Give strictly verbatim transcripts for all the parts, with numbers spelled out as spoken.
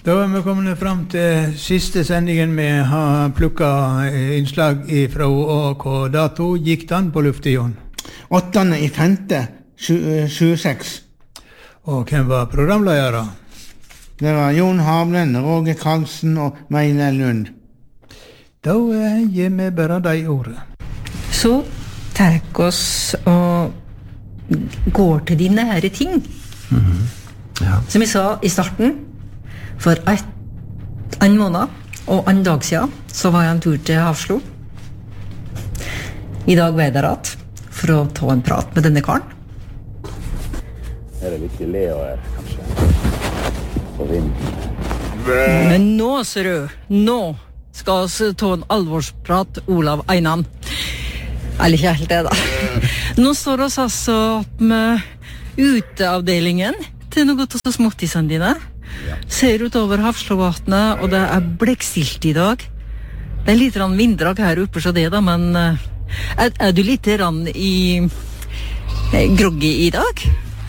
Da er vi kommet frem til siste sendingen vi har plukket innslag fra A K Dato. Gikk den på luftet, Jon? åttende i femte, tjueseks. Og hvem var programledere? Det var Jon Havlen, Roger Karlsen og Meile Lund. Da gir vi bare deg ordet. Så tar oss og går til de nære ting. Mm-hmm. Ja. Som jeg sa i starten, for et, en måned og en dag siden så var jeg en tur til Hafslo. I dag var jeg der at for å ta en prat med denne karen. Er det litt Leo her, kanskje? På vinden. Men nå, ser du, nå skal vi ta en alvorsprat, Olav Einan. Eller ikke helt det, da. Nå står vi altså med uteavdelingen til noe av så småttisene dine. Ja. Ser utover Hafslovatnet, og det er blekkstilt i dag. Det er litt vinddrag her oppe, så det da, men er, er du litt rann i eh, groggy i dag?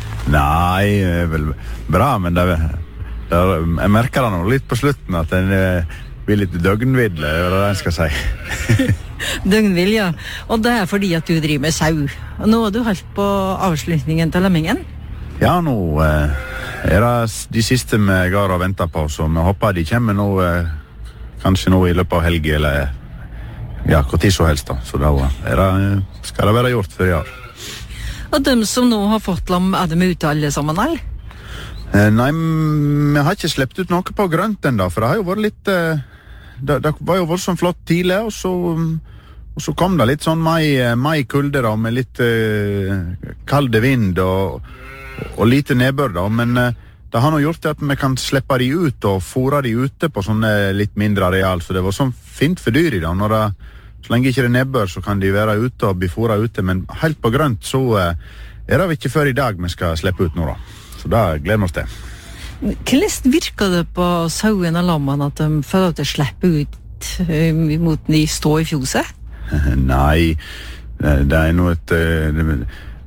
Nei, det er vel bra, men det er, det er, jeg merker det nå litt på slutten at den blir litt døgnvill, det er det jeg skal si. Døgnvill, ja. Og det er fordi at du driver med sau. Og nå har du holdt på avslutningen til lemmingen. Ja, nå eh, er det de siste vi går og venter på, så vi håper de kommer nå, eh, kanskje nå i løpet av helgen, eller ja, hvor tid så helst da. Så da er det, skal det være gjort for i år. Og de som nå har fått lam, er de ute alle sammen, eller? Eh, nei, vi har ikke slept ut noe på grønt enda, for det har jo vært litt, eh, det, det var jo voldsomt flott tidlig, og så, og så kom det litt sånn mai, mai kulde da, med litt eh, kalde vind og og lite nedbør da, men uh, det har nå gjort at vi kan slippe de ut og fôre de ute på sånne litt mindre areal, så det var sånn fint for dyr i da. Når det, så lenge ikke det nedbør, så kan de være ute og bli fôret ute, men helt på grønt så uh, er det ikke før i dag vi skal slippe ut nå da. Så da gleder vi oss til. Hvordan virker det på sauen og lammene at de føler at de slipper ut uh, mot de står i fjoset? Nei, det, det er noe et... Uh, det,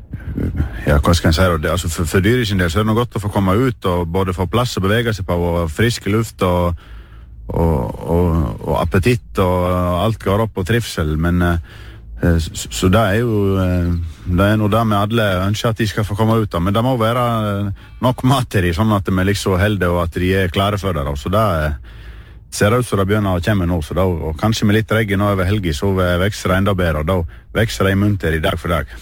Ja, hva skal jeg si det? Altså, for, for dyret sin del så er det noe godt å få komme ut og både få plass å bevege seg på og friske luft og, og, og, og appetitt og alt går opp og trivsel, men eh, så, så det er jo det er noe der med alle ønsker at de skal få komme ut da, men det må være nok mat til de, sånn at de er liksom heldige og at de er klare for det da. Så det ser ut som det begynner å komme nå, så da, og kanskje med litt regn nå over helgen så vekser det enda bedre, og da vekser det i munter i dag for dag.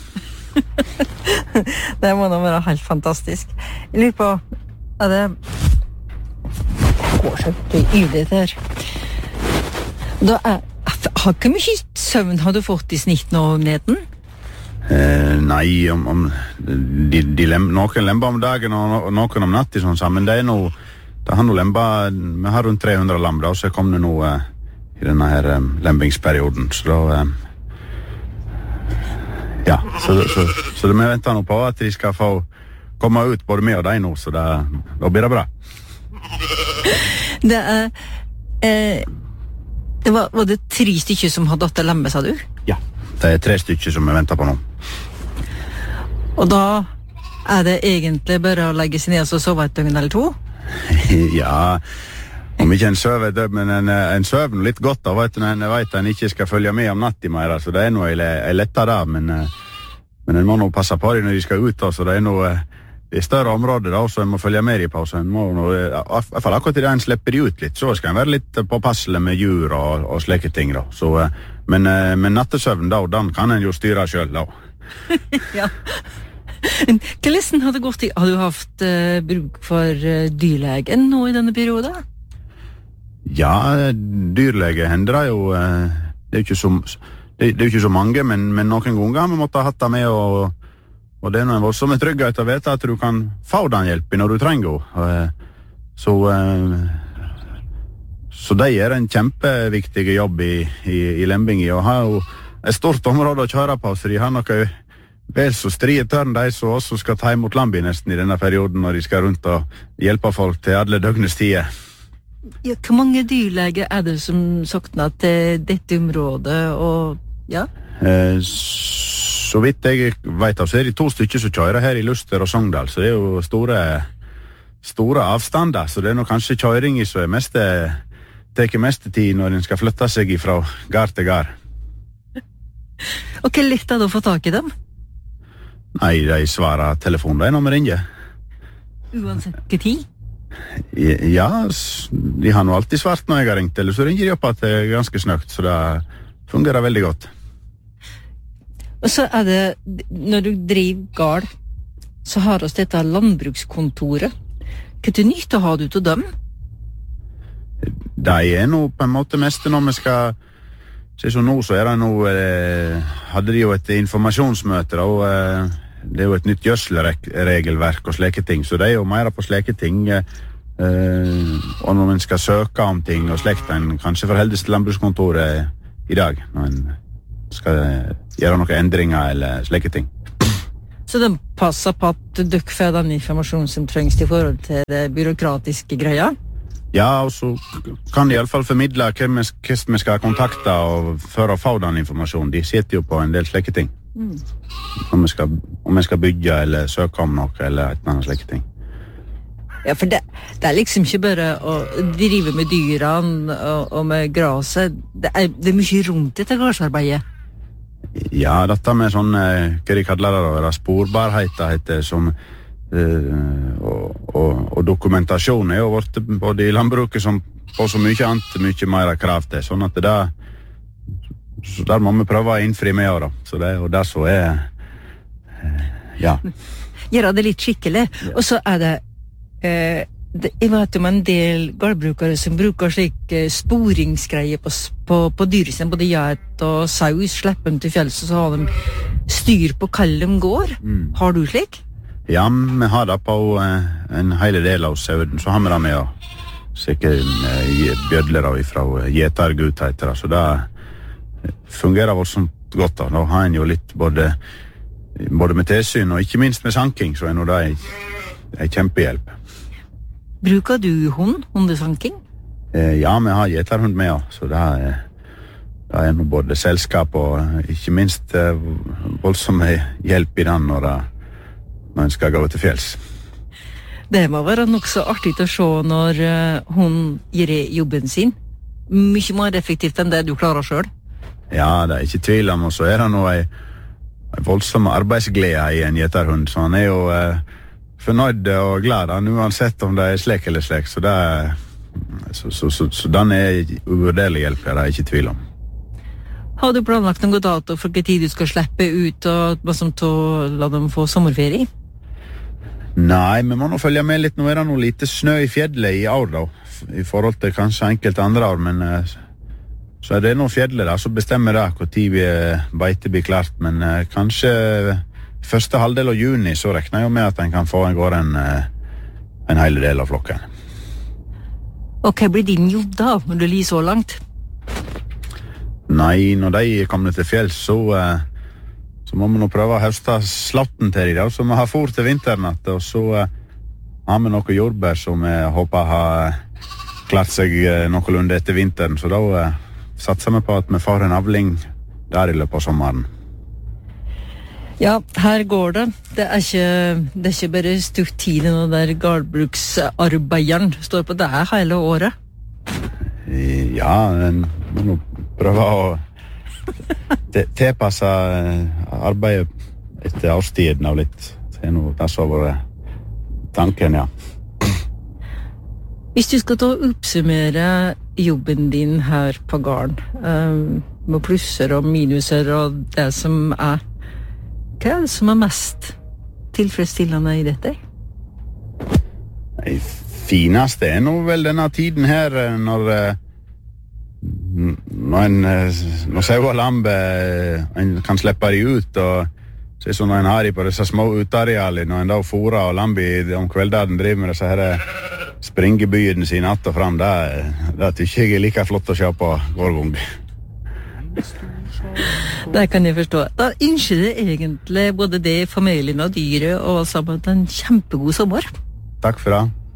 Det må nå være helt fantastisk. Jeg lurer på, er det går så ivrig der. Da er, har ikke mye søvn har du fått i snitt nå om neden? Eh, nei, om, om de, de lem, noen lemper om dagen og noen om natt i sånn sammen. Det er noe, det har noe lemper, vi har rundt tre hundre lam da, så kom det noe eh, i denne her eh, lempingsperioden, så da eh, ja, så, så, så det vi venter nå på at de skal få komme ut både med og deg nå, så det, da blir det bra. Det er eh, det var, var det tre stykker som har datt lemme, sa du? Ja, det er tre stykker som vi venter på nå. Og da er det egentlig bare å legge seg ned og sove et døgn eller to? Ja, om ikke en søver, men en, en søver litt godt da, vet du, når en vet at en ikke skal følge med om natt i mer, så det er noe jeg letter der, men, men en må nå passe på dem når de skal ut, så det er noe, det er større områder da, så en må følge med dem på, så en må nå, i hvert fall akkurat i det en slipper de ut litt, så skal en være litt påpasselig med djur og, og slike ting da, så, men, men nattesøvn da, den kan en jo styre selv da. Ja. Hvordan har det gått? Har du haft uh, bruk for uh, dyrlegen nå i denne perioden? Ja, dyrlege hender det jo, det er jo ikke så, det, det er jo ikke så mange, men, men noen ganger vi måtte ha hatt det med, og, og det er noen voldsomme trygghet å vite at du kan få den hjelpen når du trenger den. Så, så det er en kjempeviktig jobb i, i, i Lembingi, og har jo et stort område å kjøre på, så de har noe vel så strie tørn, de som også skal ta imot Lambi nesten i denne perioden, når de skal rundt og hjelpe folk til alle døgnets tider. Ja, hvor mange dyrleger er det som sokner til dette området, og ja? Eh, så vidt jeg vet av, så er det to stykker som kjører her i Luster og Sogndal, så det er jo store, store avstander, så det er nok kanskje kjøring som er mest, teker mest tid når en skal flytte seg fra gard til gard. Og hva lett er det å få tak i dem? Nei, de svarer telefonen de når vi ringer. Uansett hva tid? Ja, de har nå alltid svart når jeg har ringt, eller så ringer de opp at det er ganske snøkt, så det fungerer veldig godt. Og så er det, når du driver gard, så har oss dette landbrukskontoret. Hva til nytte har du til dem? Det er nå på en måte mest når vi skal se så nå, så er det nå eh, hadde de jo et informasjonsmøte og eh, det er jo et nytt gjødselregelverk og slike ting, så det er jo mer på slike ting eh, og når man skal søke om ting og slekt, en kanskje forheldes til landbrukskontoret i dag når man skal gjøre noen endringer eller slike ting. Så de passer på at dere får den informasjonen som trengs i forhold til det byråkratiske greia? Ja, og så kan de i alle fall formidle hvem vi skal kontakte og for å få den informasjonen. De sitter jo på en del slike ting. Mm. Om, vi skal, om vi skal bygge eller søke om noe eller et eller annet slike ting. Ja, for det, det er liksom ikke bare å drive med dyrene og, og med graset. Det er, det er mye rundt dette gardsarbeidet. Ja, dette med sånn, hva de kaller det, det sporbarheter heter som Uh, og, og, og dokumentasjon er jo vårt både i landbruket som på så mye annet, mye mer krav til, sånn at det der, så der må vi prøve å innfri med år da. Så det er jo det som er uh, ja. Gjør det litt skikkelig, og så er det, uh, det jeg vet om en del gårdbrukere som bruker slik uh, sporingsgreier på, på, på dyr sin, både geit og saus, slipper dem til fjells, og så har de styr på hva de går. Mm. Har du slik? Ja, vi har det på uh, en hele del av sauden, så har vi det med å sikkert uh, bjødler fra gjetergut heter det, så det uh, fungerer voldsomt godt da. Da har en jo litt både, både med tilsyn og ikke minst med sanking, så er nå det en kjempehjelp. Bruker du hund, hundesanking? Uh, ja, vi har gjeterhund med, så det er, det er nå både selskap og uh, ikke minst uh, voldsom hjelp i den når det når en skal gå til fjells. Det må være nok så artig å se når uh, hun gjør jobben sin. Mye mer effektivt enn det du klarer selv. Ja, det er ikke tvil om, og så er det nå en, en voldsom arbeidsglede i en gjeterhund, så han er jo uh, fornøyd og glad, han, uansett om det er slek eller slek, så, det er, så, så, så, så den er uvurderlig hjelp, det er ikke tvil om. Har du planlagt noen dato for hva tid du skal slippe ut og hva som til å la dem få sommerferie? Nei, vi må nå følge med litt. Nå er det noe lite snø i fjellet i år da, i forhold til kanskje enkelte andre år, men så er det noe fjellet da, så bestemmer det hvor tid vi beite blir klart, men kanskje første halvdel av juni så rekner jeg med at en kan få en går en, en hele del av flokken. Og hva blir din jobb da, når du lir så langt? Nei, når de kommer til fjell, så, så må vi nå prøve å høste slatten til dem, så vi har fôr til vinteren, og så har vi noe jordbær som vi håper har klart seg noenlunde etter vinteren, så da satser vi på at vi får en avling der i løpet av sommeren. Ja, her går det. Det er ikke, det er ikke bare stutt tid når der gårdbruksarbeideren står på det hele året. Ja, en må nå prøve å tilpasse arbeidet etter årstiden av litt. Det er noe der så var tanken, ja. Hvis du skal ta og oppsummere jobben din her på gården, um, med plusser og minuser og det som er, hva er det som er mest tilfredsstillende i dette? Det fineste er nå vel denne tiden her når når en når sau og lampe en kan slippe de ut og se sånn når en har de på disse små utarealer når en da fôrer og lampe om kvelden driver med disse her springebyen sine att og fram det, det tykker jeg er like flott å se på hver gang. Det kan jeg forstå. Da ønsker det egentlig både det familien og dyret og sammen en kjempegod sommer. Takk for det.